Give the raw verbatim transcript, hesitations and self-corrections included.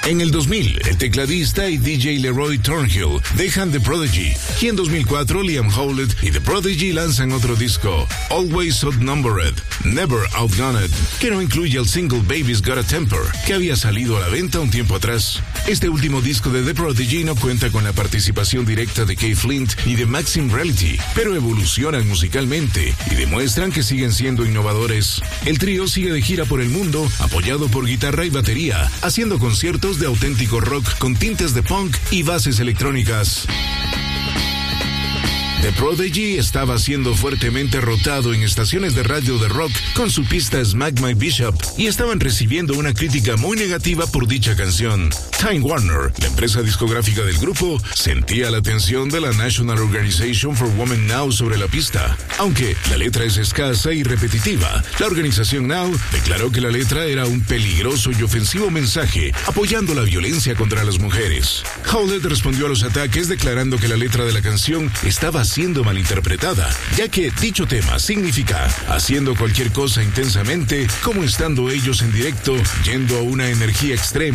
En el dos mil, el tecladista y D J Leroy Thornhill dejan The Prodigy, y en dos mil cuatro Liam Howlett y The Prodigy lanzan otro disco, Always Outnumbered, Never Outgunned, que no incluye el single Baby's Got a Temper, que había salido a la venta un tiempo atrás. Este último disco de The Prodigy no cuenta con la participación directa de Kay Flint y de Maxim Reality, pero evolucionan musicalmente y demuestran que siguen siendo innovadores. El trío sigue de gira por el mundo, apoyado por guitarra y batería, haciendo conciertos de auténtico rock con tintes de punk y bases electrónicas. The Prodigy estaba siendo fuertemente rotado en estaciones de radio de rock con su pista Smack My Bishop y estaban recibiendo una crítica muy negativa por dicha canción. Time Warner, la empresa discográfica del grupo, sentía la atención de la National Organization for Women Now sobre la pista. Aunque la letra es escasa y repetitiva, la organización Now declaró que la letra era un peligroso y ofensivo mensaje apoyando la violencia contra las mujeres. Howlett respondió a los ataques declarando que la letra de la canción estaba siendo malinterpretada, ya que dicho tema significa haciendo cualquier cosa intensamente, como estando ellos en directo, yendo a una energía extrema